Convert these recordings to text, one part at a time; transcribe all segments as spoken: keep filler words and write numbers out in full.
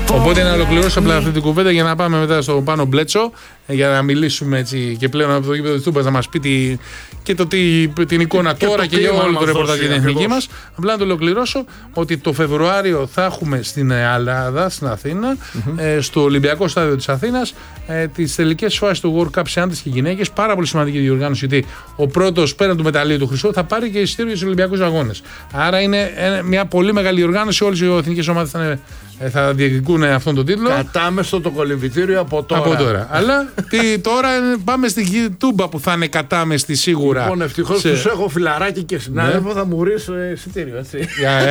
Οπότε να ολοκληρώσω απλά αυτή την κουβέντα για να πάμε μετά στο Πάνο Μπλέτσο, για να μιλήσουμε έτσι και πλέον από το γήπεδο της Τούμπας να μας πει τι, και το, τι, την εικόνα και τώρα και για όλο το ρεπορτάζ για την εθνική μας. Απλά να το ολοκληρώσω ότι το Φεβρουάριο θα έχουμε στην Ελλάδα, στην Αθήνα, mm-hmm. ε, στο Ολυμπιακό Στάδιο της Αθήνας, ε, τις τελικές φάσεις του World Cup σε άντρες και γυναίκες. Πάρα πολύ σημαντική διοργάνωση, γιατί ο πρώτος πέραν του μεταλλείου του χρυσού θα πάρει και εισιτήριο για τους Ολυμπιακούς Αγώνες. Άρα είναι μια πολύ μεγάλη διοργάνωση. Όλες οι εθνικές ομάδες θα είναι. Θα διεκδικούν αυτόν τον τίτλο. Κατάμεστο το κολυμβητήριο από τώρα. Από τώρα. Αλλά τι, τώρα πάμε στην Τούμπα που θα είναι κατάμεστη σίγουρα. Λοιπόν, ευτυχώς σε... τους έχω φιλαράκι και συνάδελφο, ναι. Θα μου ρίξω εισιτήριο, έτσι.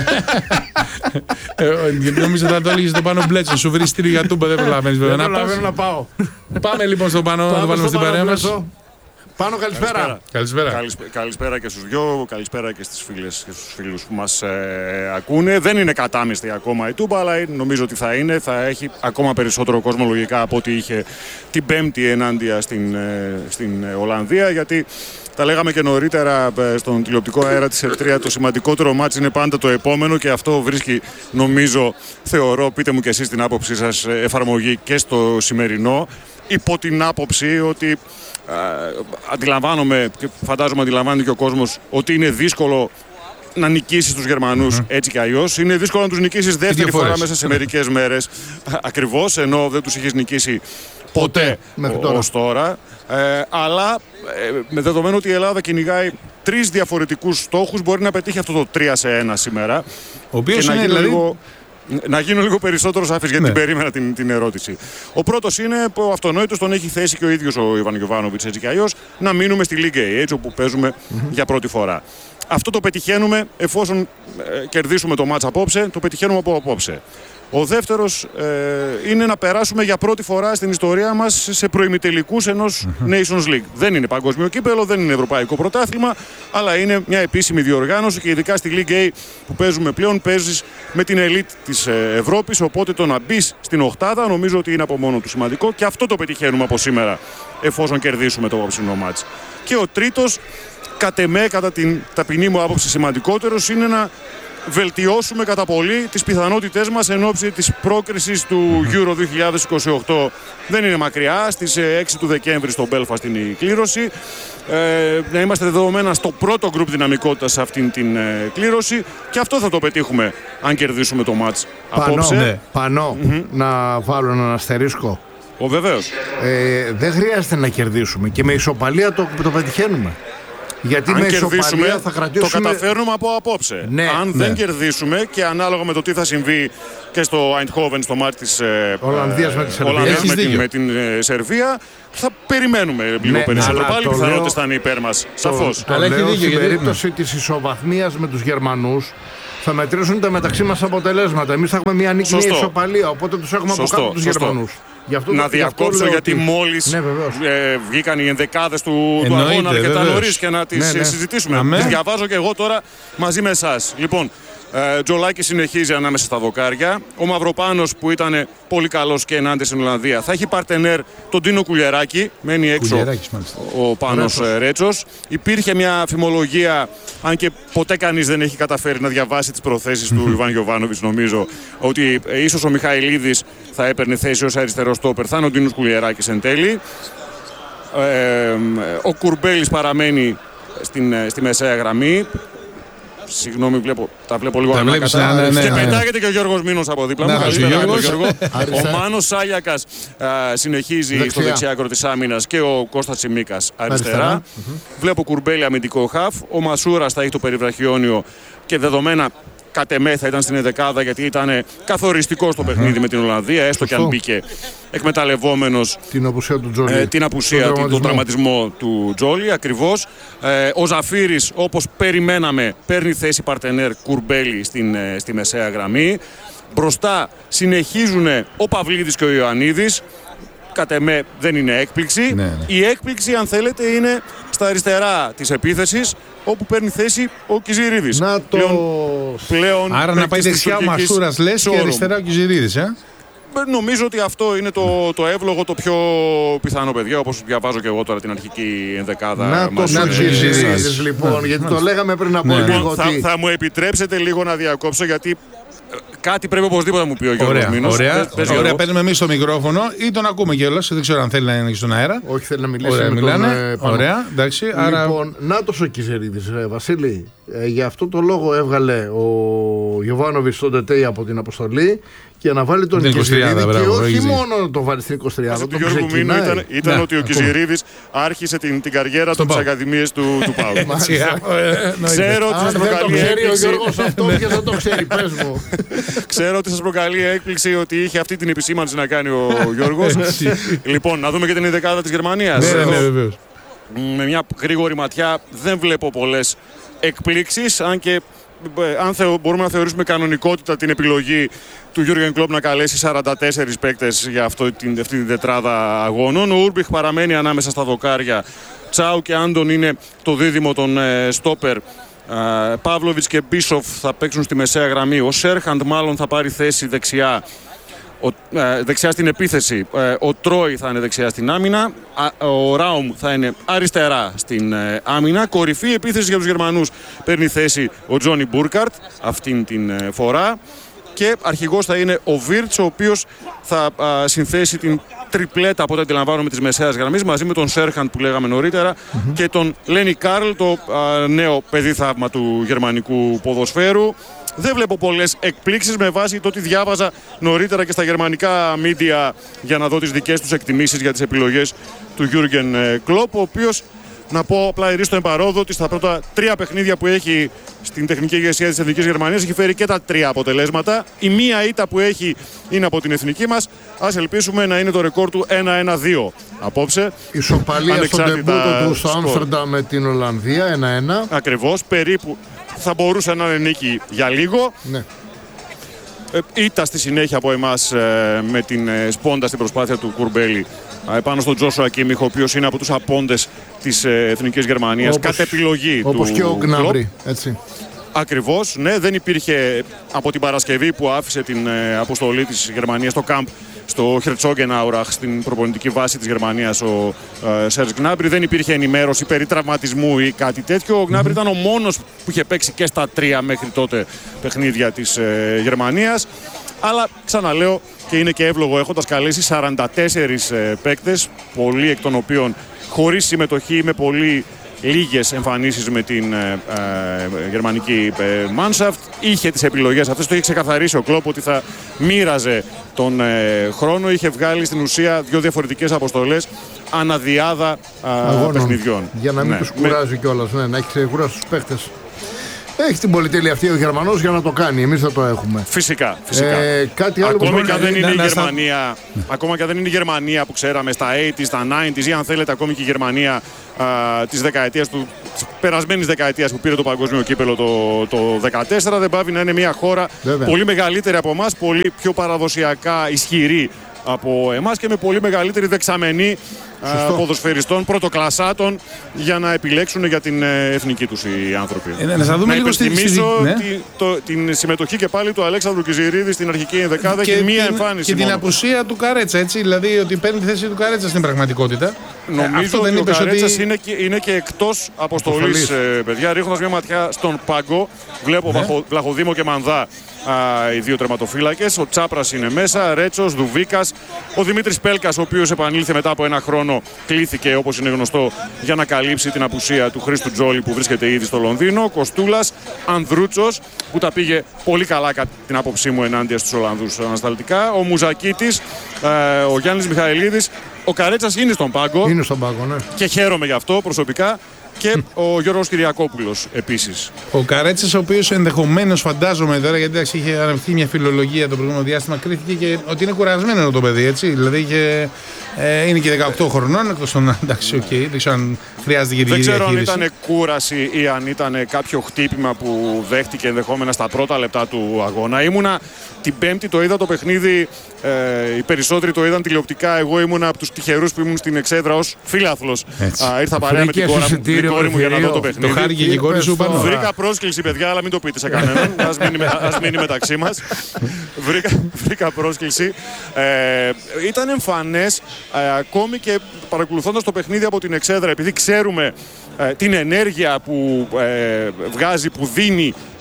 Γιατί νομίζω θα το έλεγες στο Πάνο Μπλέτσο. Σου βρει εισιτήριο για Τούμπα, δεν προλαβαίνεις βέβαια. Δεν προλαβαίνω να πάω. Πάμε λοιπόν στο Πάνο, να το βάλουμε στην παρέα μας. Πάνω, καλησπέρα. Καλησπέρα. Καλησπέρα. Καλησπέρα και στους δυο, καλησπέρα και στις φίλες και στους φίλους που μας ε, ακούνε. Δεν είναι κατάμεστη ακόμα η Τούμπα, αλλά νομίζω ότι θα είναι. Θα έχει ακόμα περισσότερο κόσμο λογικά από ό,τι είχε την Πέμπτη ενάντια στην, ε, στην Ολλανδία, γιατί τα λέγαμε και νωρίτερα στον τηλεοπτικό αέρα της Ερτρία, το σημαντικότερο μάτς είναι πάντα το επόμενο και αυτό βρίσκει, νομίζω, θεωρώ, πείτε μου και εσείς την άποψή σας, εφαρμογή και στο σημερινό, υπό την άποψη ότι Uh, αντιλαμβάνομαι και φαντάζομαι αντιλαμβάνεται και ο κόσμος ότι είναι δύσκολο να νικήσεις τους Γερμανούς mm-hmm. έτσι κι αλλιώς. Είναι δύσκολο να τους νικήσεις δεύτερη φορά μέσα σε μερικές μέρες ακριβώς, ενώ δεν τους είχες νικήσει ποτέ, ποτέ τώρα. ως τώρα. Ε, αλλά ε, με δεδομένο ότι η Ελλάδα κυνηγάει τρεις διαφορετικούς στόχους, μπορεί να πετύχει αυτό το τρία σε ένα σήμερα. Ο οποίος και είναι να γίνει δηλαδή... λίγο... Να γίνω λίγο περισσότερο σαφής, γιατί ναι. την περίμενα την, την ερώτηση. Ο πρώτος είναι που ο αυτονόητος τον έχει θέσει και ο ίδιος ο Ιβάν Γιοβάνοβιτς, έτσι κι αλλιώς, να μείνουμε στη League A, έτσι όπου παίζουμε mm-hmm. για πρώτη φορά. Αυτό το πετυχαίνουμε εφόσον ε, κερδίσουμε το μάτς απόψε, το πετυχαίνουμε από απόψε. Ο δεύτερος ε, είναι να περάσουμε για πρώτη φορά στην ιστορία μας σε προημιτελικούς ενός mm-hmm. Nations League. Δεν είναι παγκόσμιο κύπελλο, δεν είναι ευρωπαϊκό πρωτάθλημα, αλλά είναι μια επίσημη διοργάνωση και ειδικά στη League A που παίζουμε πλέον, παίζεις με την ελίτ της Ευρώπης. Οπότε το να μπεις στην οκτάδα νομίζω ότι είναι από μόνο του σημαντικό και αυτό το πετυχαίνουμε από σήμερα, εφόσον κερδίσουμε το απόψινό μάτς. Και ο τρίτος, κατ' εμέ, κατά την ταπεινή μου άποψη σημαντικότερος, είναι να βελτιώσουμε κατά πολύ τις πιθανότητές μας εν ώψη της πρόκρισης του Euro δύο χιλιάδες είκοσι οκτώ. Δεν είναι μακριά, στις έξι του Δεκέμβρη στο Belfast είναι η κλήρωση. Ε, να είμαστε δεδομένα στο πρώτο γκρουπ δυναμικότητας σε αυτήν την ε, κλήρωση και αυτό θα το πετύχουμε αν κερδίσουμε το μάτς απόψε. Ναι. Πανώ, mm-hmm. να βάλω έναν αστερίσκο. Ο βεβαίως. Ε, δεν χρειάζεται να κερδίσουμε και με ισοπαλία το, το πετυχαίνουμε. Γιατί αν με κερδίσουμε, θα κρατήσουμε... το καταφέρνουμε από απόψε. Ναι, αν ναι. δεν κερδίσουμε και ανάλογα με το τι θα συμβεί και στο Eindhoven, στο μάτι της ε, Ολλανδίας με τη Σερβία, Ολλανδίας με την, με την ε, Σερβία, θα περιμένουμε λίγο ναι, περισσότερο. Πάλι οι πιθανότητες θα είναι υπέρ μας. Σαφώς. Το, το λέω δίκιο, στην γιατί... περίπτωση της ισοβαθμίας με τους Γερμανούς θα μετρήσουν τα μεταξύ μας αποτελέσματα. Εμείς θα έχουμε μια νίκη, μια ισοπαλία, οπότε τους έχουμε σωστό, από κάτω τους σωστό. Γερμανούς. Αυτό, να διακόψω γιατί ότι... μόλις ναι, ε, βγήκαν οι ενδεκάδες του, του αγώνα αρκετά νωρίς και να τις ναι, ναι. συζητήσουμε. Τις διαβάζω και εγώ τώρα μαζί με εσάς. Λοιπόν, ε, Τζολάκη συνεχίζει ανάμεσα στα δοκάρια. Ο Μαυροπάνος που ήταν πολύ καλός και ενάντια στην Ολλανδία θα έχει παρτενέρ τον Τίνο Κουλιεράκη. Μένει έξω ο Πάνος Ρέτσος. Ρέτσος. Υπήρχε μια φημολογία, αν και ποτέ κανείς δεν έχει καταφέρει να διαβάσει τις προθέσεις του Ιβάν Γιοβάνοβιτς, νομίζω, ότι ε, ίσως ο Μιχαηλίδης θα έπαιρνε θέση ως αριστερό στόπερ, θα είναι ο Τίνος Κουλιεράκης εν τέλει. Ε, ο Κουρμπέλης παραμένει στην, στη μεσαία γραμμή. Συγγνώμη, βλέπω, τα βλέπω λίγο ανάκατα. Ναι, ναι, ναι, και ναι. πετάγεται και ο Γιώργος Μήνος από δίπλα μου. Ο Μάνος Σάλιακας α, συνεχίζει δεξιά. στο δεξιά άκρο της άμυνας και ο Κώστας Τσιμίκας αριστερά. αριστερά. Mm-hmm. Βλέπω Κουρμπέλη αμυντικό χαφ. Ο Μασούρας θα έχει το περιβραχιόνιο και δεδομένα κατ' εμέ θα ήταν στην ενδεκάδα γιατί ήταν καθοριστικό στο παιχνίδι uh-huh. με την Ολλανδία, έστω και αν μπήκε εκμεταλλευόμενος την απουσία του Τζόλι, ε, την απουσία, τον τραυματισμό, τραυματισμό του Τζόλι, ακριβώς. Ε, ο Ζαφύρης, όπως περιμέναμε, παίρνει θέση παρτενέρ Κουρμπέλη στην, ε, στη μεσαία γραμμή. Μπροστά συνεχίζουν ο Παυλίδης και ο Ιωαννίδης. Κατ' εμέ δεν είναι έκπληξη. Ναι, ναι. Η έκπληξη, αν θέλετε, είναι στα αριστερά της επίθεσης, όπου παίρνει θέση ο Κιζιρίδης. Να το... Πλέον, πλέον Άρα να πάει δεξιά ο Μασούρας, λες, και αριστερά ο Κιζιρίδης, ε? Νομίζω ότι αυτό είναι το, το εύλογο, το πιο πιθανό, παιδιά, όπως διαβάζω και εγώ τώρα την αρχική ενδεκάδα. Να το Κιζιρίδης, λοιπόν, γιατί το λέγαμε πριν από λίγο. Θα, θα μου επιτρέψετε λίγο να διακόψω, γιατί κάτι πρέπει οπωσδήποτε να μου πει ο Γιώργος Μήνος. Ωραία, πες, ωραία. Παίρνουμε εμείς το μικρόφωνο ή τον ακούμε κιόλας. Δεν ξέρω αν θέλει να είναι στον αέρα. Όχι, θέλει να μιλήσει. Ωραία, με μιλάνε. Τον, ωραία, εντάξει. Λοιπόν, άρα... νάτος ο Κιζερίδης, ε, Βασίλη. Ε, για αυτό το λόγο έβγαλε ο Γιοβάνοβιτς τον Τετέι από την αποστολή και να βάλει τον Κιζερίδη. Και όχι μόνο να τον βάλει στην εικοσιτριάδα. Το Γιώργο Μήνου ήταν, ήταν ναι, ότι ο Κιζερίδης άρχισε την, την καριέρα του στις ακαδημίες του, του Πάου. Ξέρω ότι σας προκαλεί έκπληξη. Ο Γιώργος αυτό και δεν το ξέρει, πες μου. Ξέρω ότι σας προκαλεί έκπληξη ότι είχε αυτή την επισήμανση να κάνει ο Γιώργος. Λοιπόν, να δούμε και την ενδεκάδα της Γερμανίας. Ναι, ναι, βεβαίως. Με μια γρήγορη ματιά δεν βλέπω πολλές εκπλήξεις, αν και αν θεω, μπορούμε να θεωρήσουμε κανονικότητα την επιλογή του Γιούργεν Κλοπ να καλέσει σαράντα τέσσερις παίκτες για αυτό, την, αυτή την τετράδα αγώνων. Ο Ούρμπιχ παραμένει ανάμεσα στα δοκάρια. Τσάου και Άντον είναι το δίδυμο των ε, στόπερ. Ε, Παύλοβιτς και Μπίσοφ θα παίξουν στη μεσαία γραμμή. Ο Σέρχαντ μάλλον θα πάρει θέση δεξιά. Ο, ε, δεξιά στην επίθεση. Ε, ο Τρόι θα είναι δεξιά στην άμυνα. Α, ο Ράουμ θα είναι αριστερά στην ε, άμυνα. Κορυφή επίθεση για τους Γερμανούς παίρνει θέση ο Τζόνι Μπούρκαρτ αυτήν την ε, φορά. Και αρχηγός θα είναι ο Βίρτς, ο οποίος θα α, συνθέσει την τριπλέτα από ό,τι αντιλαμβάνομαι της μεσαίας γραμμής μαζί με τον Σέρχαντ που λέγαμε νωρίτερα mm-hmm. και τον Λένι Κάρλ, το α, νέο παιδί θαύμα του γερμανικού ποδοσφαίρου. Δεν βλέπω πολλές εκπλήξεις με βάση το ότι διάβαζα νωρίτερα και στα γερμανικά μίντια για να δω τις δικές τους εκτιμήσεις για τις επιλογές του Γιούργεν Κλοπ, ο οποίος, να πω απλά ερίστο εμπαρόδο, ότι στα πρώτα τρία παιχνίδια που έχει στην τεχνική ηγεσία της Εθνικής Γερμανίας έχει φέρει και τα τρία αποτελέσματα. Η μία ήττα που έχει είναι από την εθνική μας. Ας ελπίσουμε να είναι το ρεκόρ του ένα ένα δύο απόψε. Ισοπαλία στο ντεμπούτο του στο Άμστερνταμ με την Ολλανδία ένα ένα. Ακριβώς, περίπου θα μπορούσε να είναι νίκη για λίγο. Ναι. Ήττα στη συνέχεια από εμάς ε, με την ε, σπόντα στην προσπάθεια του Κουρμπέλη επάνω στον Τζόσουα Κίμιχ, ο οποίος είναι από τους απόντες της ε, Εθνικής Γερμανίας, όπως, κατ' επιλογή όπως του και ο Γκνάμπρι, έτσι. Ακριβώς, ναι, δεν υπήρχε από την Παρασκευή που άφησε την ε, αποστολή της Γερμανίας στο κάμπ στο Χερτσόγγεναουραχ, στην προπονητική βάση της Γερμανίας, ο ε, Σέρζ Γκνάμπρι. Δεν υπήρχε ενημέρωση περί τραυματισμού ή κάτι τέτοιο. Ο Γκνάμπρι mm-hmm. ήταν ο μόνος που είχε παίξει και στα τρία μέχρι τότε παιχνίδια της ε, Γερμανίας. Αλλά ξαναλέω, και είναι και εύλογο, έχοντας καλέσει σαράντα τέσσερις ε, παίκτες, πολλοί εκ των οποίων χωρίς συμμετοχή, με πολύ λίγες εμφανίσεις με την ε, ε, γερμανική ε, Μάνσαφτ. Είχε τις επιλογές αυτές, το είχε ξεκαθαρίσει ο Κλοπ ότι θα μοίραζε τον ε, χρόνο. Είχε βγάλει στην ουσία δύο διαφορετικές αποστολές αναδιάδα ε, παιχνιδιών. Για να μην ναι. τους κουράζει με... κιόλας, ναι, να έχει ξεκουράσει τους παίκτες. Έχει την πολυτέλεια αυτή ο Γερμανός για να το κάνει. Εμείς θα το έχουμε. Φυσικά. φυσικά. Ε, κάτι άλλο ακόμα, που και αν δεν είναι να, η να, Γερμανία, να... ακόμα και αν δεν είναι η Γερμανία που ξέραμε στα ογδόντα, στα ενενήντα ή αν θέλετε ακόμη και η Γερμανία α, της δεκαετίας του, της περασμένης δεκαετίας που πήρε το παγκόσμιο κύπελο το, το δεκατέσσερα, δεν πάβει να είναι μια χώρα Βέβαια. πολύ μεγαλύτερη από εμάς, πολύ πιο παραδοσιακά ισχυρή από εμάς και με πολύ μεγαλύτερη δεξαμενή α, ποδοσφαιριστών, πρωτοκλασσάτων για να επιλέξουν για την ε, εθνική τους οι άνθρωποι. Ε, να να υπενθυμίσω ναι. τη, το, την συμμετοχή και πάλι του Αλέξανδρου Κιζηρίδη στην αρχική ενδεκάδα και, και μία την, εμφάνιση. Και μόνο. Την απουσία του Καρέτσα, έτσι, δηλαδή ότι παίρνει τη θέση του Καρέτσα στην πραγματικότητα. Νομίζω ε, ότι ο Καρέτσας ότι... είναι, και, είναι και εκτός αποστολής, ε, παιδιά, ρίχνοντας μια ματιά στον πάγκο. Βλέπω ναι. Βλαχοδήμο και Μανδά. Α, οι δύο τερματοφύλακες. Ο Τσάπρας είναι μέσα, Ρέτσος, Δουβίκας. Ο Δημήτρης Πέλκας, ο οποίος επανήλθε μετά από ένα χρόνο, κλήθηκε όπως είναι γνωστό για να καλύψει την απουσία του Χρήστου Τζόλι που βρίσκεται ήδη στο Λονδίνο. Κοστούλας, Ανδρούτσος που τα πήγε πολύ καλά κατά την άποψή μου ενάντια στους Ολλανδούς ανασταλτικά. Ο Μουζακίτης, ε, ο Γιάννης Μιχαηλίδης. Ο Καρέτσας είναι στον πάγκο. Είναι στον πάγκο, ναι. Και χαίρομαι γι' αυτό προσωπικά. Και ο Γιώργος Κυριακόπουλος επίσης. Ο Καρέτσας, ο οποίος ενδεχομένως φαντάζομαι τώρα, γιατί είχε αναπτυχθεί μια φιλολογία το προηγούμενο διάστημα, κρίθηκε και ότι είναι κουρασμένο το παιδί, έτσι. Δηλαδή και, ε, είναι και δεκαοκτώ χρονών, εκτός των εντάξει, οκ, okay, δεν ξέρω αν χρειάζεται και δεν ξέρω διαχείριση. αν ήταν κούραση ή αν ήταν κάποιο χτύπημα που δέχτηκε ενδεχόμενα στα πρώτα λεπτά του αγώνα. Ήμουνα την Πέμπτη, το είδα το παιχνίδι, ε, οι περισσότεροι το είδαν τηλεοπτικά. Εγώ ήμουνα από τους τυχερούς που ήμουν στην εξέδρα ως φίλαθλος. Α, ήρθα παρέα με την κόρα μου, την κόρη μου για να δω το παιχνίδι. Το χάρηκε και η κόρη σου πάνω. Βρήκα πρόσκληση, παιδιά, αλλά μην το πείτε σε κανέναν. Ας μείνει, ας μείνει μεταξύ μας. βρήκα, βρήκα πρόσκληση. Ε, ήταν εμφανές, ε, ακόμη και παρακολουθώντας το παιχνίδι από την εξέδρα, επειδή ξέρουμε ε, την ενέργεια που ε, βγάζει, που δίνει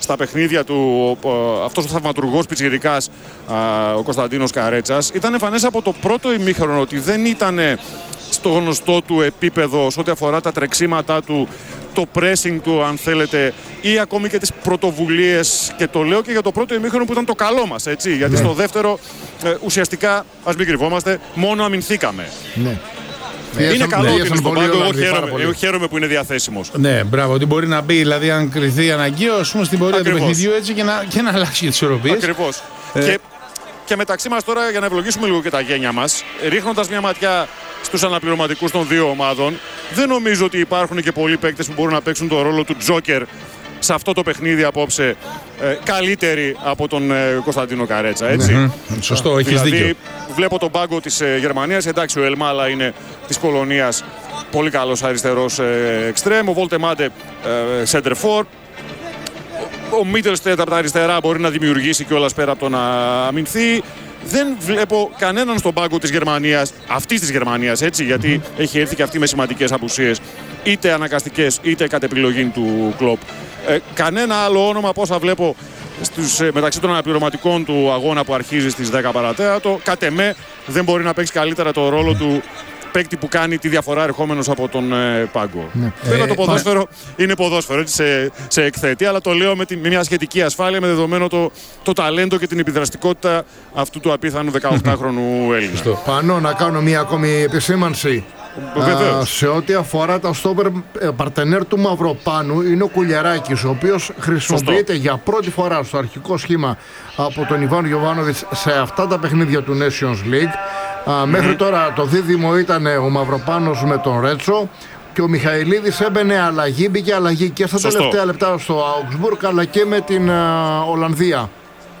στα παιχνίδια του αυτός ο θαυματουργός πιτσιρικάς, ο Κωνσταντίνος Καρέτσας. Ήταν εμφανές από το πρώτο ημίχρονο ότι δεν ήταν στο γνωστό του επίπεδο σε ό,τι αφορά τα τρεξίματά του, το pressing του αν θέλετε, ή ακόμη και τις πρωτοβουλίες, και το λέω και για το πρώτο ημίχρονο που ήταν το καλό μας, έτσι, γιατί ναι. στο δεύτερο ε, ουσιαστικά, ας μην κρυβόμαστε, μόνο αμυνθήκαμε. Ναι. Είναι Διέσαν, καλό ότι είναι στον πάγκο, εγώ χαίρομαι, εγώ χαίρομαι που είναι διαθέσιμος. Ναι, μπράβο, ότι μπορεί να μπει, δηλαδή αν κρυθεί αναγκαίο, ας πούμε, στην πορεία Ακριβώς. του παιχνιδιού έτσι και να, και να αλλάξει τις ισορροπίες. Ακριβώς. Ε... Και, και μεταξύ μας τώρα, για να ευλογήσουμε λίγο και τα γένια μας, ρίχνοντας μια ματιά στους αναπληρωματικούς των δύο ομάδων, δεν νομίζω ότι υπάρχουν και πολλοί παίκτες που μπορούν να παίξουν τον ρόλο του Τζόκερ σε αυτό το παιχνίδι απόψε, ε, καλύτεροι από τον ε, Κωνσταντίνο Καρέτσα, έτσι. Mm-hmm. Σωστό, έχεις δηλαδή, δίκιο. Βλέπω τον πάγκο της ε, Γερμανίας, εντάξει ο Ελμάλα είναι της Κολονίας, πολύ καλός αριστερός ε, εξτρέμ, ο Βολτεμάντε ε, center for. Ο Μίτελστετ από τα αριστερά μπορεί να δημιουργήσει κιόλας πέρα από το να αμυνθεί. Δεν βλέπω κανέναν στον πάγκο της Γερμανίας, αυτής της Γερμανίας, έτσι, γιατί mm-hmm. έχει έρθει και αυτή με σημαντικές απουσίες, είτε αναγκαστικές είτε κατ' επιλογή του Κλοπ. Ε, κανένα άλλο όνομα από όσα βλέπω στους, ε, μεταξύ των αναπληρωματικών του αγώνα που αρχίζει στις δέκα παρατέταρτο, κατ' εμέ δεν μπορεί να παίξει καλύτερα το ρόλο του παίκτη που κάνει τη διαφορά ερχόμενος από τον ε, πάγκο. Ναι. Βέβαια ε, το ποδόσφαιρο ε, είναι ποδόσφαιρο, έτσι, σε, σε εκθέτη, αλλά το λέω με, τη, με μια σχετική ασφάλεια, με δεδομένο το, το ταλέντο και την επιδραστικότητα αυτού του απίθανου δεκαοκτάχρονου Έλληνα. Πάνω να κάνω μια ακόμη επισήμανση. Α, σε ό,τι αφορά τα στόπερ παρτενέρ του Μαυροπάνου, είναι ο Κουλιαράκης, ο οποίος χρησιμοποιείται Σωστό. για πρώτη φορά στο αρχικό σχήμα από τον Ιβάν Γιοβάνοβιτς σε αυτά τα παιχνίδια του Nations League. Α, mm-hmm. Μέχρι τώρα το δίδυμο ήταν ο Μαυροπάνος με τον Ρέτσο και ο Μιχαηλίδης έμπαινε αλλαγή, μπήκε αλλαγή και στα Σωστό. τελευταία λεπτά στο Augsburg αλλά και με την α, Ολλανδία.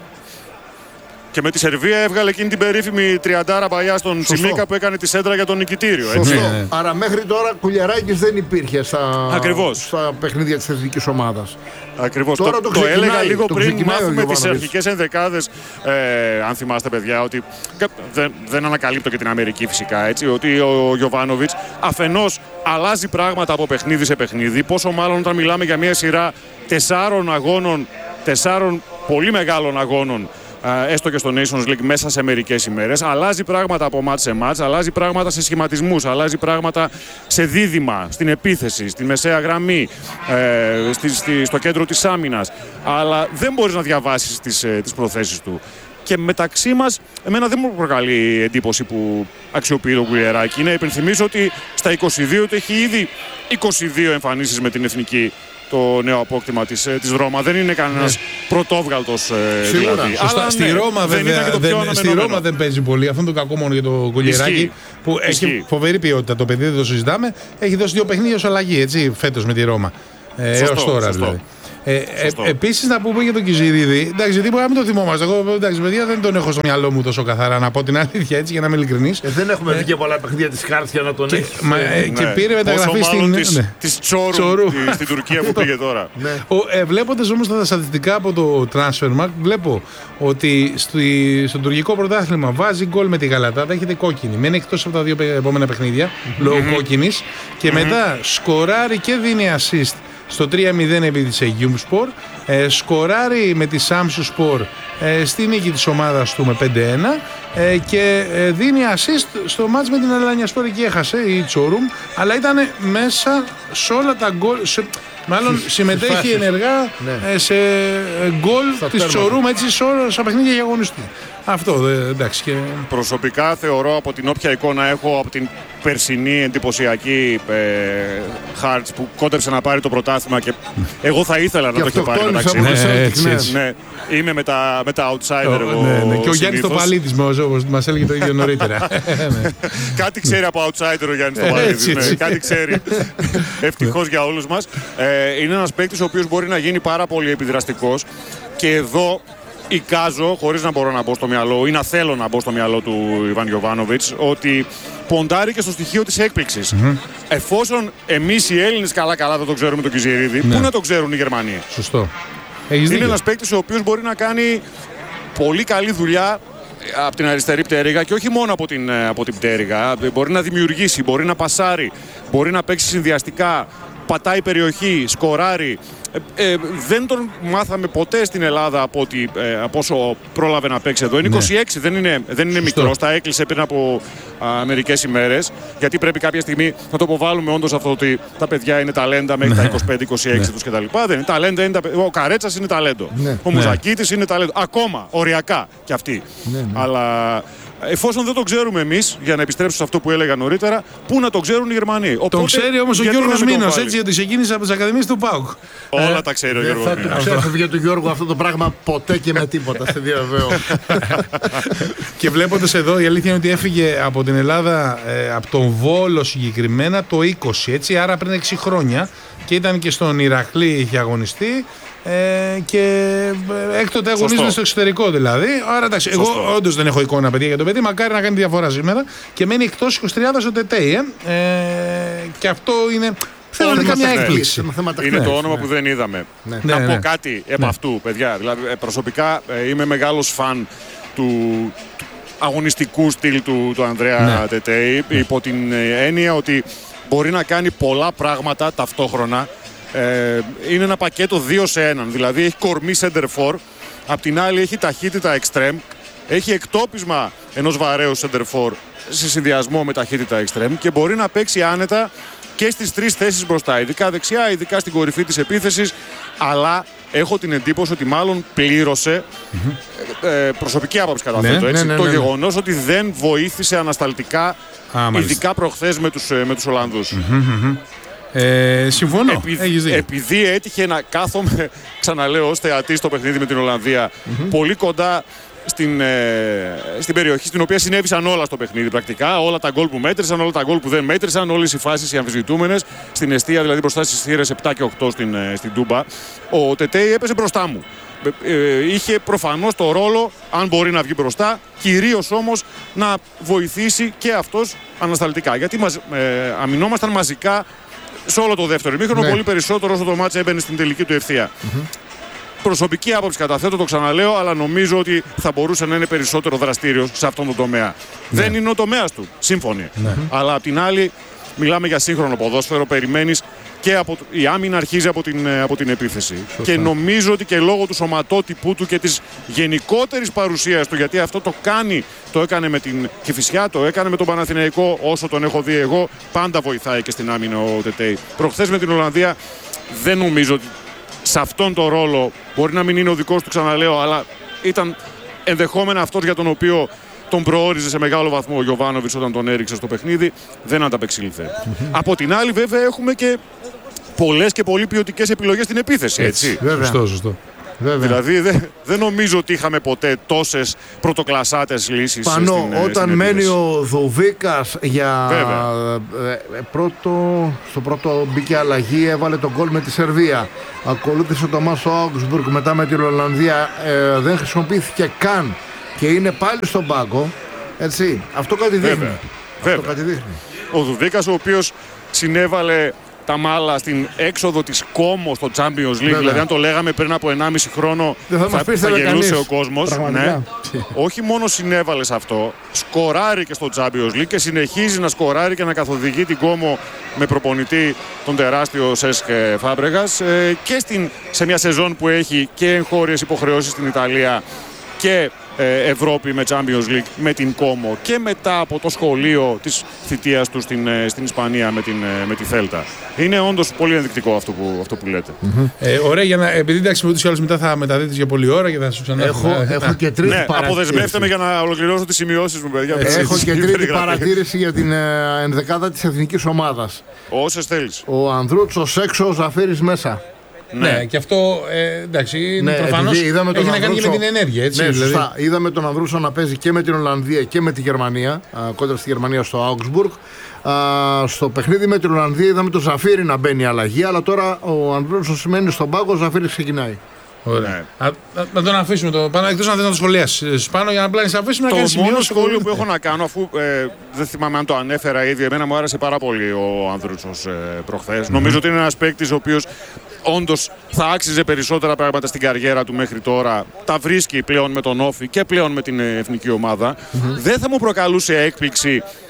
Και με τη Σερβία έβγαλε εκείνη την περίφημη τριαντάρα παλιά στον Τσιμίκα που έκανε τη σέντρα για τον νικητήριο. Έτσι. Σωστό. Ναι. Άρα μέχρι τώρα Κουλιαράκης δεν υπήρχε στα, στα παιχνίδια της εθνικής ομάδας. Ακριβώς. Τώρα το, το, το έλεγα λίγο το πριν μάθουμε τις αρχικές ενδεκάδες, ε, αν θυμάστε παιδιά, ότι δεν, δεν ανακαλύπτω και την Αμερική φυσικά, έτσι, ότι ο Γιοβάνοβιτς αφενός αλλάζει πράγματα από παιχνίδι σε παιχνίδι, πόσο μάλλον όταν μιλάμε για μια σειρά τεσσάρων αγώνων, τεσσάρων πολύ μεγάλων αγώνων, έστω και στο Nations League μέσα σε μερικές ημέρες. Αλλάζει πράγματα από μάτς σε μάτς, αλλάζει πράγματα σε σχηματισμούς, αλλάζει πράγματα σε δίδυμα, στην επίθεση, στη μεσαία γραμμή, ε, στη, στη, στο κέντρο της άμυνας. Αλλά δεν μπορείς να διαβάσεις τις, τις προθέσεις του. Και μεταξύ μας, εμένα δεν μου προκαλεί εντύπωση που αξιοποιεί τον Κουλιεράκη. Να υπενθυμίσω ότι στα είκοσι δύο του έχει ήδη είκοσι δύο εμφανίσεις με την εθνική, το νέο απόκτημα της, της Ρώμα. Δεν είναι κανένας ναι. πρωτόβγαλτος ε, δηλαδή. Αλλά στη, ναι, Ρώμα, βέβαια, δεν, δεν, στη Ρώμα δεν παίζει πολύ. Αυτό είναι το κακό μόνο για το Κουλιεράκη που Ισχύει. έχει φοβερή ποιότητα. Το παιδί δεν το συζητάμε. Έχει δώσει δύο παιχνίδια ως αλλαγή έτσι, φέτος με τη Ρώμα. Ε, σωστό, έως τώρα σωστό. δηλαδή. Ε, ε, Επίσης να πούμε για τον Κιζηρίδη, εντάξει, γιατί μπορεί να μην το θυμόμαστε. Εγώ, εντάξει, παιδιά, δεν τον έχω στο μυαλό μου τόσο καθαρά, να πω την αλήθεια, έτσι, για να είμαι ειλικρινής. Ε, δεν έχουμε δει και πολλά παιχνίδια της Χάρτης για να τον έχει. Μα, ε, ναι. Και πήρε μεταγραφή στην. Της, ναι. της Τσόρου, Τσόρου. στην Τουρκία που πήγε τώρα. Ναι. Ε, Βλέποντας όμως τα στατιστικά από το Transfermarkt, βλέπω ότι στη, στο τουρκικό πρωτάθλημα βάζει γκολ με τη Γαλατά, δέχεται κόκκινη. Μένει εκτός από τα δύο επόμενα παιχνίδια, λόγω κόκκινης. Και μετά σκοράρει και δίνει assist στο τρία μηδέν επί της Αιγιούμspor, ε, σκοράρει με τη Samsunspor ε, στη νίκη της ομάδας του με πέντε ένα ε, και ε, δίνει assist στο μάτς με την Αλανιασπor, και έχασε η Τσόρουμ, αλλά ήταν μέσα σε όλα τα γκολ, σε, μάλλον συμμετέχει ενεργά ναι. ε, σε γκολ της Τσόρουμ, έτσι, σε όλα τα παιχνίδια για αγωνιστή. Αυτό, εντάξει. Και... Προσωπικά θεωρώ, από την όποια εικόνα έχω από την περσινή εντυπωσιακή ε, Hearts που κόντεψε να πάρει το πρωτάθλημα, και εγώ θα ήθελα να το είχε πάρει μεταξύ μας. Ναι, έτσι, έτσι. Ναι, είμαι με τα, με τα outsider εγώ. Ναι, ναι. Και ο Γιάννης Τοπαλίτης όπως μας έλεγε το ίδιο νωρίτερα. Κάτι ξέρει από outsider ο Γιάννης Τοπαλίτης. Ναι, κάτι ξέρει. Ευτυχώς για όλους μας. Ε, είναι ένας παίκτης ο οποίος μπορεί να γίνει πάρα πολύ επιδραστικός, και εδώ εικάζω, χωρίς να μπορώ να μπω στο μυαλό ή να θέλω να μπω στο μυαλό του Ιβάν Γιοβάνοβιτς, ότι ποντάρει και στο στοιχείο της έκπληξης. Mm-hmm. Εφόσον εμείς οι Έλληνες καλά-καλά δεν το ξέρουμε τον Κιζηρίδη, ναι. πού να το ξέρουν οι Γερμανοί. Σωστό. Έχεις Είναι ένας παίκτης ο οποίος μπορεί να κάνει πολύ καλή δουλειά από την αριστερή πτέρυγα, και όχι μόνο από την, από την πτέρυγα. Μπορεί να δημιουργήσει, μπορεί να πασάρει, μπορεί να παίξει συνδυαστικά, πατάει περιοχή, σκοράρει. Ε, ε, δεν τον μάθαμε ποτέ στην Ελλάδα από, ότι, ε, από όσο πρόλαβε να παίξει εδώ. Είναι είκοσι έξι, ναι. δεν είναι, δεν είναι μικρός. Τα έκλεισε πριν από α, μερικές ημέρες. Γιατί πρέπει κάποια στιγμή να το αποβάλουμε όντως αυτό ότι τα παιδιά είναι ταλέντα μέχρι ναι. τα είκοσι πέντε είκοσι έξι ναι. τους κτλ. Δεν είναι ταλέντα. Είναι τα... Ο Καρέτσας είναι ταλέντο. Ναι. Ο Μουζακίτης ναι. είναι ταλέντο. Ακόμα οριακά κι αυτοί. Ναι, ναι. Αλλά εφόσον δεν το ξέρουμε εμείς, για να επιστρέψω σε αυτό που έλεγα νωρίτερα, πού να το ξέρουν οι Γερμανοί. Οπότε, τον ξέρει όμως ο Γιώργος Μήνος, έτσι, γιατί ξεκίνησε από τις Ακαδημίες του ΠΑΟΚ. Όλα ε, τα ξέρει ο Γιώργος Μήνος. Δεν θα ξέφευγε για τον Γιώργο αυτό το πράγμα ποτέ και με τίποτα, σε διαβεβαιώ. Και βλέποντας εδώ, η αλήθεια είναι ότι έφυγε από την Ελλάδα, ε, από τον Βόλο συγκεκριμένα, το είκοσι, έτσι, άρα πριν έξι χρόνια. Και ήταν και στον Ηρακλή, είχε αγωνιστεί. Ε, και έκτοτε αγωνίζεται στο εξωτερικό δηλαδή. Άρα εντάξει, εγώ όντως δεν έχω εικόνα παιδιά για το παιδί. Μακάρι να κάνει διαφορά σήμερα. Και μένει εκτός εικοσιτριάδας ο Τετέι. Ε. Ε, και αυτό είναι θεωρητικά μια έκπληξη. Είναι το όνομα που δεν είδαμε. Ναι. Να ναι, πω ναι. κάτι επ' αυτού, παιδιά. Δηλαδή, προσωπικά είμαι μεγάλος φαν του αγωνιστικού στυλ του, του Ανδρέα ναι. Τετέι. Ναι. Υπό την έννοια ότι μπορεί να κάνει πολλά πράγματα ταυτόχρονα. Ε, είναι ένα πακέτο δύο σε έναν. Δηλαδή έχει κορμί center for, απ' την άλλη έχει ταχύτητα extreme, έχει εκτόπισμα ενός βαρέου center for σε συνδυασμό με ταχύτητα extreme και μπορεί να παίξει άνετα και στις τρεις θέσεις μπροστά, ειδικά δεξιά, ειδικά στην κορυφή της επίθεσης. Αλλά έχω την εντύπωση ότι μάλλον πλήρωσε mm-hmm. ε, προσωπική άποψη καταθέτω ναι, έτσι, ναι, ναι, το ναι, ναι. γεγονός ότι δεν βοήθησε ανασταλτικά, ah, ειδικά προχθές με τους, με τους Ολλανδούς. Mm-hmm. Ε, συμφωνώ. Επειδή, επειδή έτυχε να κάθομαι, ξαναλέω, ως θεατή στο παιχνίδι με την Ολλανδία, mm-hmm. πολύ κοντά στην, ε, στην περιοχή στην οποία συνέβησαν όλα στο παιχνίδι πρακτικά. Όλα τα γκολ που μέτρησαν, όλα τα γκολ που δεν μέτρησαν, όλες οι φάσεις οι αμφισβητούμενες. Στην εστία, δηλαδή μπροστά στις θύρες επτά και οκτώ στην, ε, στην Τούμπα. Ο Τετέι έπεσε μπροστά μου. Ε, ε, είχε προφανώς το ρόλο, αν μπορεί να βγει μπροστά, κυρίως όμως να βοηθήσει και αυτός ανασταλτικά. Γιατί μας, ε, αμυνόμασταν μαζικά σε όλο το δεύτερο ημίχρονο, ναι. πολύ περισσότερο όσο το μάτς έμπαινε στην τελική του ευθεία. Mm-hmm. Προσωπική άποψη καταθέτω, το ξαναλέω, αλλά νομίζω ότι θα μπορούσε να είναι περισσότερο δραστήριος σε αυτόν τον τομέα. Ναι. Δεν είναι ο τομέας του, σύμφωνοι. Ναι. Αλλά απ' την άλλη, μιλάμε για σύγχρονο ποδόσφαιρο, περιμένεις και από, η άμυνα αρχίζει από την, από την επίθεση. Σωστά. Και νομίζω ότι και λόγω του σωματότυπου του και της γενικότερης παρουσίας του, γιατί αυτό το κάνει, το έκανε με την Κηφισιά, το έκανε με τον Παναθηναϊκό, όσο τον έχω δει εγώ, πάντα βοηθάει και στην άμυνα ο Τετέι. Προχθές με την Ολλανδία δεν νομίζω ότι σε αυτόν τον ρόλο, μπορεί να μην είναι ο δικός του, ξαναλέω, αλλά ήταν ενδεχόμενα αυτός για τον οποίο τον προόριζε σε μεγάλο βαθμό ο Γιοβάνοβιτς όταν τον έριξε στο παιχνίδι, δεν ανταπεξήλθε. Mm-hmm. Από την άλλη, βέβαια, έχουμε και πολλές και πολύ ποιοτικές επιλογές στην επίθεση. Έτσι. έτσι. Βέβαια. Σωστό, σωστό. Βέβαια. Δηλαδή, δεν δε νομίζω ότι είχαμε ποτέ τόσες πρωτοκλασσάτες λύσεις. Πάνω, στην, όταν στην μένει ο Δουβίκας για ε, πρώτο, στο πρώτο μπήκε αλλαγή, έβαλε τον γκολ με τη Σερβία. Ακολούθησε το Μάσο Augsburg μετά με την Ολλανδία, ε, δεν χρησιμοποιήθηκε καν και είναι πάλι στον πάγκο. Έτσι, αυτό κάτι δείχνει. Βέβαια. Αυτό Βέβαια. κάτι δείχνει. Ο Δουβίκας, ο οποίος συνέβαλε τα μάλα στην έξοδο της Κόμο στο Champions League. Βέβαια. Δηλαδή, αν το λέγαμε πριν από ενάμιση χρόνο, δεν θα, θα, θα, θα γελούσε κανείς. ο κόσμος. Ναι. Όχι μόνο συνέβαλε σε αυτό, σκοράρει και στο Champions League και συνεχίζει να σκοράρει και να καθοδηγεί την Κόμο με προπονητή τον τεράστιο Σέσκ Φάμπρεγας ε, και στην, σε μια σεζόν που έχει και εγχώριες υποχρεώσεις στην Ιταλία και ε, Ευρώπη με Champions League με την Κόμο και μετά από το σχολείο της θητείας του στην, ε, στην Ισπανία με, την, ε, με τη Θέλτα. Είναι όντως πολύ ενδεικτικό αυτό που, αυτό που λέτε. Mm-hmm. Ε, ωραία, για να, επειδή εντάξει ούτως ή άλλως μετά θα μεταδίδεις για πολλή ώρα και θα σου ξανά... Έχω, έχω και τρίτη ναι, παρατήρηση. Αποδεσμεύτε με για να ολοκληρώσω τις σημειώσεις μου, παιδιά. Έτσι, έχω και τρίτη παρατήρηση για την ε, ενδεκάδα της εθνικής ομάδας. Όσες θέλεις. Ο Ανδρούτσος έξω, ο Ζαφύρης μέσα. Ναι, ναι, και αυτό ε, εντάξει, ναι, προφανώς έχει να κάνει και με την ενέργεια. Έτσι, ναι, δηλαδή. Σωστά. Είδαμε τον Ανδρούσο να παίζει και με την Ολλανδία και με τη Γερμανία, α, κόντρα στη Γερμανία στο Augsburg. Α, στο παιχνίδι με την Ολλανδία είδαμε τον Ζαφύρη να μπαίνει αλλαγή, αλλά τώρα ο Ανδρούσο σημαίνει στον πάγκο, ο Ζαφύρης ξεκινάει. Ωραία. Ναι. Να τον αφήσουμε το πάνω, εκτός αν δεν θα το σχολιάσεις πάνω για να πλάνεις να αφήσουμε το να κάνεις μόνο σημειώσεις. σχόλιο που έχω να κάνω, αφού ε, δεν θυμάμαι αν το ανέφερα ήδη, εμένα μου άρεσε πάρα πολύ ο Ανδρούτσος ε, προχθές. Mm-hmm. Νομίζω ότι είναι ένας παίκτης ο οποίος όντως θα άξιζε περισσότερα πράγματα στην καριέρα του μέχρι τώρα. Τα βρίσκει πλέον με τον Όφη και πλέον με την εθνική ομάδα. Mm-hmm. Δεν θα μου προκαλούσε έκπληξη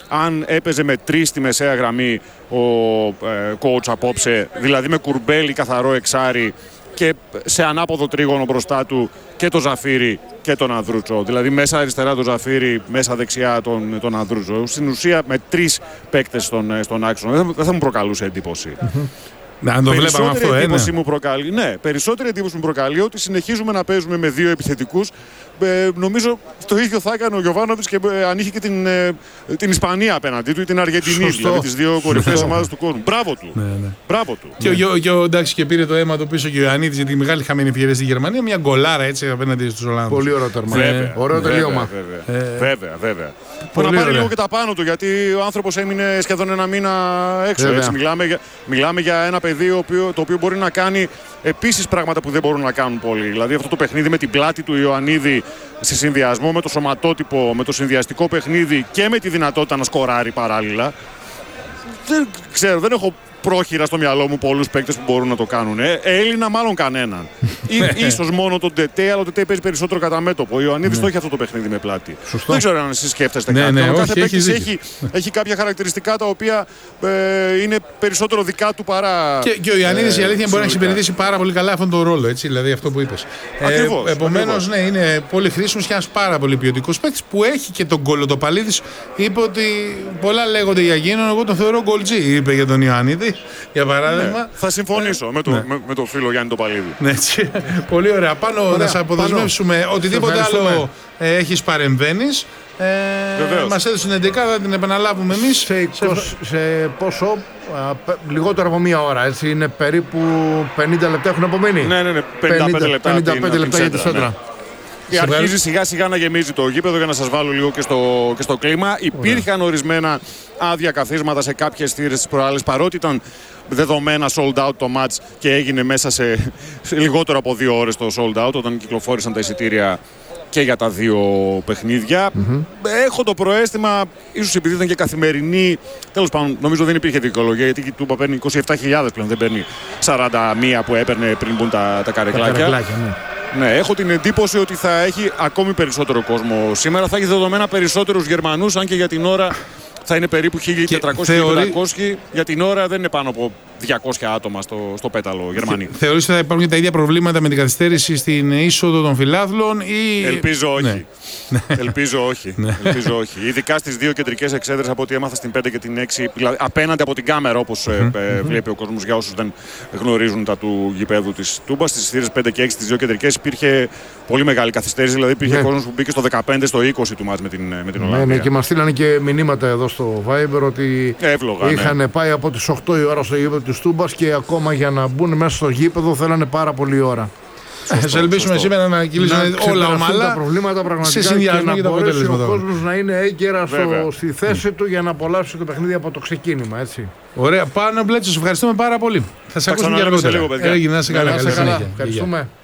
αν έπαιζε με τρεις στη μεσαία γραμμή ο ε, coach απόψε, δηλαδή με Κουρμπέλη καθαρό εξάρι και σε ανάποδο τρίγωνο μπροστά του και το Ζαφύρι και τον Ανδρούτσο. Δηλαδή μέσα αριστερά τον Ζαφύρι, μέσα δεξιά τον, τον Ανδρούτσο. Στην ουσία με τρεις παίκτες στον, στον άξονα. Δεν, δεν θα μου προκαλούσε εντύπωση. Να το βλέπαμε αυτό, εντύπωση μου προκαλεί, ναι, περισσότερη εντύπωση μου προκαλεί ότι συνεχίζουμε να παίζουμε με δύο επιθετικούς. Ε, νομίζω το ίδιο θα έκανε ο Γιοβάνοβιτς και ε, αν είχε και την, ε, την Ισπανία απέναντί του ή την Αργεντινή, Σωστό. δηλαδή τις δύο κορυφαίες ομάδες του κόσμου. Μπράβο του. Ναι, ναι. Μπράβο του. Και, ναι. ο, και, ο, εντάξει, και πήρε το αίμα το πίσω και ο Ιωαννίδης για τη μεγάλη χαμένη ευκαιρία στη Γερμανία. Μια γκολάρα έτσι απέναντι στους Ολλανδούς. Πολύ ωραίο τέρμα. Βέβαια, ωραίο τελείωμα. Βέβαια, ε, βέβαια. βέβαια. Που να πάρει λίγο και τα πάνω του, γιατί ο άνθρωπος έμεινε σχεδόν ένα μήνα έξω. Έτσι. Μιλάμε, για, μιλάμε για ένα παιδί οποίο, το οποίο μπορεί να κάνει επίσης πράγματα που δεν μπορούν να κάνουν πολλοί. Δηλαδή αυτό το παιχνίδι με την πλάτη του Ιωαννίδη σε συνδυασμό με το σωματότυπο, με το συνδυαστικό παιχνίδι και με τη δυνατότητα να σκοράρει παράλληλα. Δεν ξέρω, δεν έχω πρόχειρα στο μυαλό μου πολλούς παίκτες που μπορούν να το κάνουν. Ε, Έλληνα μάλλον κανέναν. Ή, ίσως μόνο τον Τετέ, αλλά ο Τετέ παίζει περισσότερο κατά μέτωπο. Ο Ιωαννίδης το έχει αυτό το παιχνίδι με πλάτη. Σωστό. Δεν ξέρω αν εσείς σκέφτεστε ναι, κάτι. Ναι, κάθε όχι, παίκτης έχει, έχει, έχει κάποια χαρακτηριστικά τα οποία ε, είναι περισσότερο δικά του παρά. Και, και ο Ιωαννίδης ε, η αλήθεια μπορεί να εξυπηρετήσει πάρα πολύ καλά αυτόν τον ρόλο. Έτσι, δηλαδή αυτό που είπες. Ακριβώς. Ε, Επομένως, ναι, είναι πολύ χρήσιμος και ένας πάρα πολύ ποιοτικός παίκτης που έχει και τον Κολοτοπαλίδης. Είπε ότι πολλά λέγονται για εκείνον. Εγώ τον θεωρώ γκολτζή, είπε για τον Ιωαννίδη. Για παράδειγμα. Ναι, θα συμφωνήσω ε, με, το, ναι. με, με το φίλο Γιάννη Τοπαλίδη. Ναι, πολύ ωραία. Πάνω ωραία, να σε αποδεσμεύσουμε οτιδήποτε άλλο ε, έχεις παρεμβαίνεις. Ε, μας έδωσε την εντεκά, θα την επαναλάβουμε εμείς. Σε, είκοσι, σε πόσο, α, λιγότερο από μία ώρα, έτσι, είναι περίπου πενήντα λεπτά έχουν απομείνει. Ναι, ναι, ναι, πενήντα πέντε λεπτά, πενήντα πέντε λεπτά για τη Σέντρα. Ναι. Και αρχίζει σιγά σιγά να γεμίζει το γήπεδο, για να σας βάλω λίγο και στο, και στο κλίμα. Υπήρχαν ορισμένα άδεια καθίσματα σε κάποιες θύρες της προάλλης, παρότι ήταν δεδομένα sold out το match και έγινε μέσα σε, σε λιγότερο από δύο ώρες το sold out, όταν κυκλοφόρησαν τα εισιτήρια και για τα δύο παιχνίδια. Mm-hmm. Έχω το προαίσθημα, ίσως επειδή ήταν και καθημερινή, τέλος πάντων, νομίζω δεν υπήρχε δικαιολογία, γιατί η Τούμπα παίρνει είκοσι επτά χιλιάδες πλέον, δεν παίρνει σαράντα μία που έπαιρνε πριν μπουν τα, τα καρεκλάκια. Τα καρεκλάκια, ναι. Ναι, έχω την εντύπωση ότι θα έχει ακόμη περισσότερο κόσμο σήμερα. Θα έχει δεδομένα περισσότερους Γερμανούς, αν και για την ώρα θα είναι περίπου χίλια τετρακόσιοι με πεντακόσιοι. Για την ώρα δεν είναι πάνω από διακόσια άτομα στο, στο πέταλο Γερμανοί. Θεωρείς ότι θα υπάρχουν τα ίδια προβλήματα με την καθυστέρηση στην είσοδο των φιλάθλων ή... Ελπίζω όχι. Ναι. Ελπίζω όχι. Ελπίζω όχι. Ειδικά στις δύο κεντρικές εξέδρες, από ό,τι έμαθα στην πέντε και την έξι, απέναντι από την κάμερα, όπως mm-hmm. ε, βλέπει ο κόσμος, για όσους δεν γνωρίζουν τα του γηπέδου της Τούμπα. Στις θύρες πέντε και έξι, στις δύο κεντρικές, υπήρχε πολύ μεγάλη καθυστέρηση. Δηλαδή υπήρχε ναι. κόσμος που μπήκε στο δεκαπέντε, στο είκοσι του μάτς με την, με την Ολλανδία. Ναι, ναι, και μας στείλανε και μηνύματα εδώ στο Viber ότι Εύλογα, είχαν ναι. πάει από τις οκτώ η ώρα στο γήπεδο της Τούμπας και ακόμα για να μπουν μέσα στο γήπεδο θέλανε πάρα πολύ ώρα. Θα ελπίσουμε σήμερα να κυλήσουμε όλα ομαλά. Τα προβλήματα πραγματικά και να και μπορέσει ο κόσμος να είναι έγκαιρα στο, στη θέση του για να απολαύσει το παιχνίδι από το ξεκίνημα. Έτσι. Ωραία. Πάνο Μπλέτσο, ευχαριστούμε πάρα πολύ. Θα σε ακούσουμε και αργότερα. Λίγο, παιδιά. Έγινε, να σε καλά. Ευχαριστούμε.